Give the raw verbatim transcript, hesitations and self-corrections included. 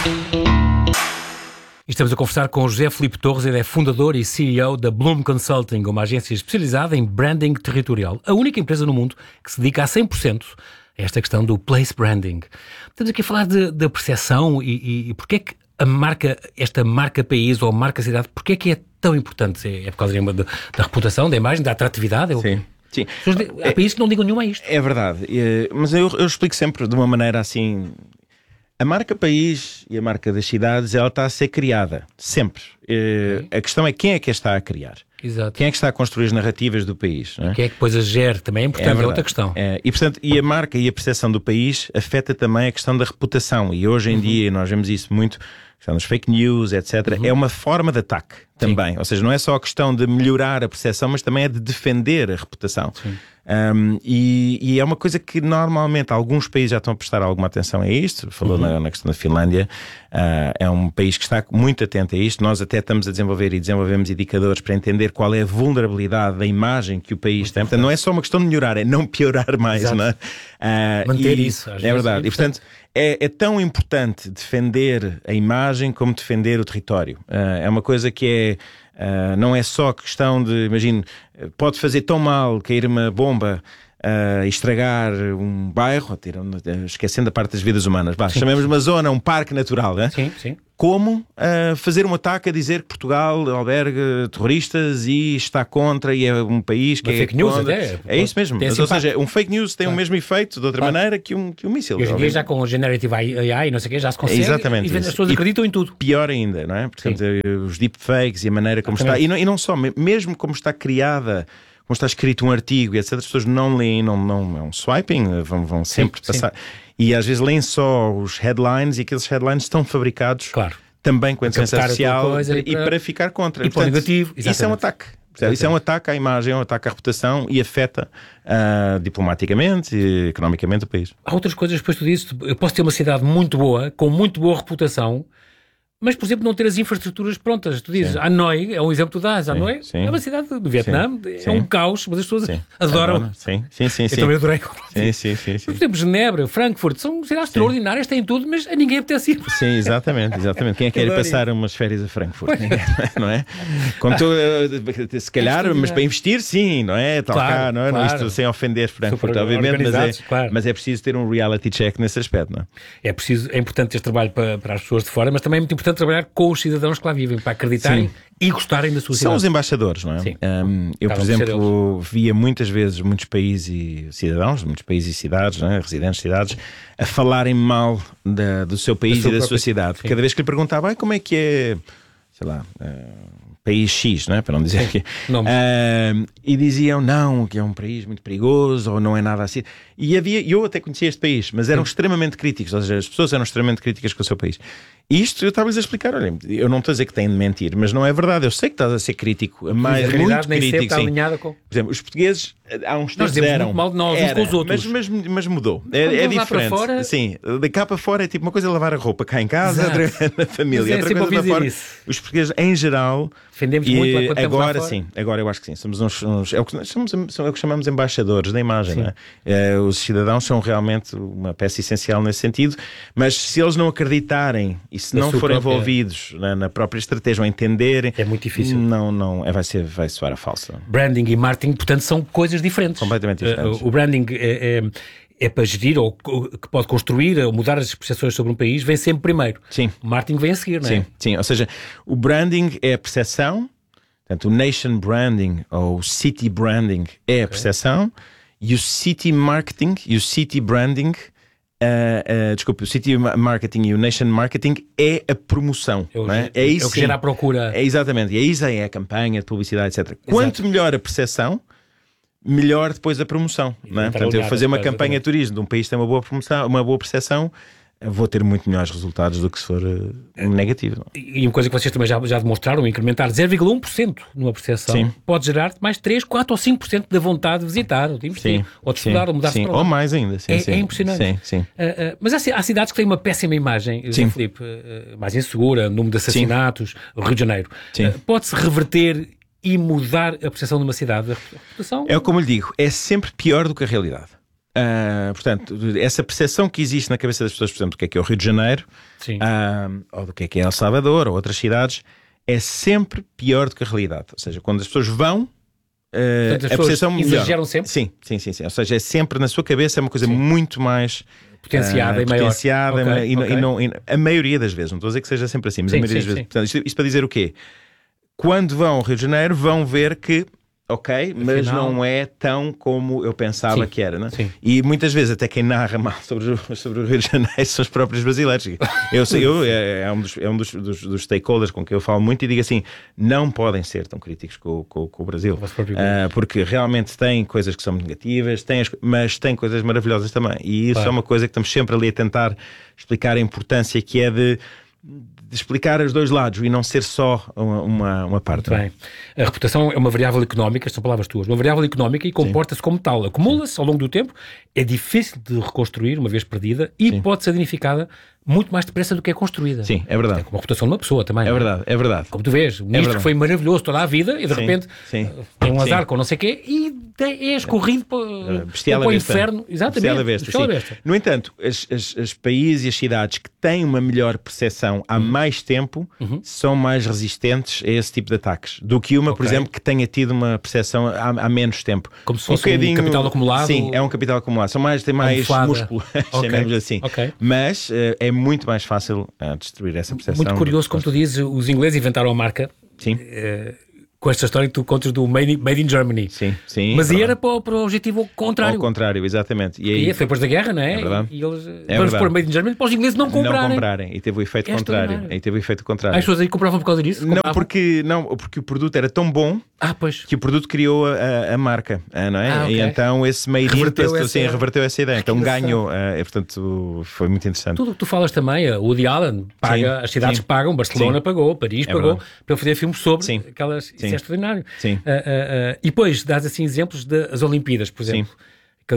Estamos a conversar com José Filipe Torres, ele é fundador e C E O da Bloom Consulting, uma agência especializada em branding territorial, a única empresa no mundo que se dedica a cem por cento a esta questão do place branding. Estamos aqui a falar da percepção e, e, e porque é que a marca, esta marca país ou marca cidade, porque é que é tão importante? É, é por causa da, da reputação, da imagem, da atratividade? Sim. Sim. Há países que não digam nenhuma a isto. É verdade, mas eu, eu explico sempre de uma maneira assim. A marca país e a marca das cidades, ela está a ser criada, sempre. Okay. A questão é quem é que a está a criar. Exato. Quem é que está a construir as narrativas do país. Não é? Quem é que depois a gera, também é importante, é, é outra questão. É, e, portanto, e a marca e a percepção do país afeta também a questão da reputação. E hoje em uhum. dia nós vemos isso muito, a questão dos fake news, etcétera. Uhum. É uma forma de ataque também. Sim. Ou seja, não é só a questão de melhorar a percepção, mas também é de defender a reputação. Sim. Um, e, e é uma coisa que normalmente alguns países já estão a prestar alguma atenção a isto. Falou uhum. na, na questão da Finlândia. Uh, é um país que está muito atento a isto. Nós até estamos a desenvolver e desenvolvemos indicadores para entender qual é a vulnerabilidade da imagem que o país tem. Portanto, não é só uma questão de melhorar, é não piorar mais. Não é? Uh, Manter e, isso. Às é verdade. vezes, e portanto é, é tão importante defender a imagem como defender o território. Uh, é uma coisa que é Uh, não é só questão de, imagino, pode fazer tão mal cair uma bomba e uh, estragar um bairro, ter, esquecendo a parte das vidas humanas, bah, chamemos uma zona, um parque natural, né? Sim, sim. Como uh, fazer um ataque a dizer que Portugal alberga terroristas e está contra e é um país que uma é fake news contra. Até, é isso mesmo. Mas, ou seja, um fake news tem claro. o mesmo efeito de outra claro. maneira que um, que um míssil. E hoje em dia já com o Generative A I e não sei o quê, já se consegue. Exatamente. E as pessoas acreditam e em tudo. Pior ainda, não é? Portanto, os deepfakes e a maneira como Exatamente. está. E não, e não só, mesmo como está criada, como está escrito um artigo e etcétera, as pessoas não leem, não, não, é um swiping, vão, vão sempre sim, passar. Sim. E às vezes leem só os headlines e aqueles headlines estão fabricados. Claro. Também com a inteligência artificial e, e para... para ficar contra. E para o negativo. Exatamente. Isso é um ataque. Exatamente. Isso é um ataque à imagem, é um ataque à reputação e afeta uh, diplomaticamente e economicamente o país. Há outras coisas, depois tu dizes, eu posso ter uma cidade muito boa, com muito boa reputação, mas, por exemplo, não ter as infraestruturas prontas. Tu dizes, sim. Hanoi, é um exemplo que tu dás. Hanoi sim, sim. é uma cidade do Vietnã, sim, é sim. um caos, mas as pessoas sim. adoram. Sim, sim, sim. Eu sim. também adorei. Sim, sim, sim, sim. Por exemplo, Genebra, Frankfurt, são cidades sim. extraordinárias, têm tudo, mas a ninguém apetece ir. Sim, exatamente, exatamente. Quem é que quer ir passar umas férias a Frankfurt? Ninguém, não é? Como tu, se calhar, é mas para investir, sim, não é? Tal claro, cá, não é? Claro. Isto sem ofender Frankfurt, Super obviamente, mas é, claro. mas é preciso ter um reality check nesse aspecto, não é? É preciso, é importante ter trabalho para, para as pessoas de fora, mas também é muito importante trabalhar com os cidadãos que lá vivem, para acreditarem Sim. e gostarem da sua cidade. São os embaixadores, não é? Sim. Um, eu, por exemplo, via muitas vezes muitos países e cidadãos, muitos países e cidades, não é? Residentes de cidades, a falarem mal da, do seu país da e da sua cidade. Sim. Cada vez que lhe perguntava, ah, como é que é, sei lá... Uh, país X, não é? Para não dizer que... Uh, e diziam, não, que é um país muito perigoso, ou não é nada assim. E havia, eu até conhecia este país, mas eram Sim. extremamente críticos, ou seja, as pessoas eram extremamente críticas com o seu país. E isto eu estava-lhes a explicar, olha, eu não estou a dizer que têm de mentir, mas não é verdade, eu sei que estás a ser crítico, mas a muito nem crítico, está alinhada com... Por exemplo, os portugueses, há uns tempos eram... muito mal de nós, uns com os outros. Mas, mas, mas mudou, é, é diferente. Fora... Sim, de cá para fora é tipo uma coisa é lavar a roupa cá em casa, outra na família, outra coisa para fora. Isso. Os portugueses, em geral... Defendemos e muito lá quando agora lá sim, agora eu acho que sim. Somos uns, uns, é, o que, somos, é o que chamamos embaixadores da imagem. Não é? É, os cidadãos são realmente uma peça essencial nesse sentido, mas se eles não acreditarem e se não forem envolvidos na, na própria estratégia ou entenderem, é muito difícil. Não, não, é, vai, ser, vai soar a falsa. Branding e marketing, portanto, são coisas diferentes. Completamente diferentes. Uh, o branding é, é, é para gerir ou que pode construir ou mudar as percepções sobre um país, vem sempre primeiro. Sim. O marketing vem a seguir, não é? Sim, sim. Ou seja, o branding é a percepção. Portanto, o nation branding ou o city branding é a percepção okay. e o city marketing e o city branding, uh, uh, desculpe, o city marketing e o nation marketing é a promoção. É o, não é? É, isso é o que gera a procura. É, exatamente, e aí já é a campanha de publicidade, etcétera. Exato. Quanto melhor a percepção, melhor depois a promoção. Não é? Portanto, eu fazer uma campanha de turismo de um país que tem uma boa promoção, uma boa percepção, vou ter muito melhores resultados do que se for uh, negativo. E uma coisa que vocês também já, já demonstraram, incrementar zero vírgula um por cento numa percepção sim. pode gerar mais três, quatro ou cinco por cento da vontade de visitar, ou de investir, sim. ou de estudar, sim. ou mudar-se para lá. Ou mais ainda. Sim, é, sim. é impressionante. Sim, sim. Uh, uh, mas há, há cidades que têm uma péssima imagem, José Filipe, uh, mais insegura, número de assassinatos, o Rio de Janeiro. Uh, pode-se reverter e mudar a percepção de uma cidade? A reputação? É como lhe digo, é sempre pior do que a realidade. Uh, portanto, essa percepção que existe na cabeça das pessoas, por exemplo, do que é que é o Rio de Janeiro, uh, ou do que é que é El Salvador, ou outras cidades, é sempre pior do que a realidade. Ou seja, quando as pessoas vão, uh, portanto, as a percepção melhor. Exageram sempre? Sim, sim, sim, sim. Ou seja, é sempre na sua cabeça, é uma coisa sim. muito mais potenciada uh, e maior. Potenciada okay, e, okay. e não, e, a maioria das vezes, não estou a dizer que seja sempre assim, mas sim, a maioria sim, das vezes. Portanto, isto, isto para dizer o quê? Quando vão ao Rio de Janeiro, vão ver que ok, mas Afinal... não é tão como eu pensava Sim. que era, né? Sim. E muitas vezes até quem narra mal sobre o, sobre o Rio de Janeiro são os próprios brasileiros. Eu sei, eu, é, é um, dos, é um dos, dos, dos stakeholders com quem eu falo muito e digo assim, não podem ser tão críticos com, com, com o Brasil, uh, porque realmente tem coisas que são muito negativas, tem as, mas tem coisas maravilhosas também. E isso claro. é uma coisa que estamos sempre ali a tentar explicar a importância que é de de explicar os dois lados e não ser só uma, uma, uma parte. Muito bem. A reputação é uma variável económica, são palavras tuas, uma variável económica e comporta-se como tal. Acumula-se ao longo do tempo, é difícil de reconstruir uma vez perdida e Sim. pode ser danificada muito mais depressa do que é construída. Sim, é verdade. É como a reputação de uma pessoa também. É verdade, é verdade. Como tu vês, o ministro é que foi maravilhoso toda a vida e de sim, repente sim. tem um azar sim. com não sei o quê e é escorrido para, para o inferno. Exatamente. Besta, besta. No entanto, os, os, os países e as cidades que têm uma melhor percepção há uhum. mais tempo uhum. são mais resistentes a esse tipo de ataques do que uma, okay. por exemplo, que tenha tido uma percepção há, há menos tempo. Como se fosse um, um capital acumulado? Sim, é um capital acumulado. São mais, têm mais Almofada. músculo, okay. chamemos assim. Okay. Mas uh, é muito mais fácil uh, destruir essa percepção. Muito curioso, como tu dizes, os ingleses inventaram a marca. Sim. Uh, com esta história que tu contas do Made in, made in Germany. Sim, sim. Mas aí era para, para o objetivo contrário. Ao contrário, exatamente. E, aí, e foi depois da guerra, não é? É verdade. E, e eles, é vamos pôr Made in Germany para os ingleses não comprarem. Não comprarem. E teve o efeito é contrário. E teve o efeito contrário. As pessoas aí compravam por causa disso? Não porque, não, porque o produto era tão bom ah, pois. que o produto criou a, a marca, não é? Ah, okay. E então esse Made in reverteu, essa... Assim, reverteu essa ideia. Então ganhou. Uh, e, portanto, foi muito interessante. Tudo o que tu falas também, o Woody Allen paga, sim, as cidades sim. pagam, Barcelona sim. pagou, Paris é pagou, verdade. Para fazer filmes sobre sim. aquelas... Sim. Isso é extraordinário. Sim. Uh, uh, uh, e depois dás assim exemplos das Olimpíadas, por exemplo. Sim.